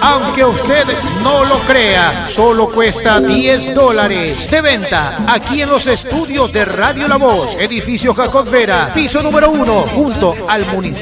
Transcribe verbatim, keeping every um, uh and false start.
aunque usted no lo crea, solo cuesta diez dólares. De venta aquí en los estudios de Radio La Voz, edificio Jacob Vera, piso número uno, junto al municipio.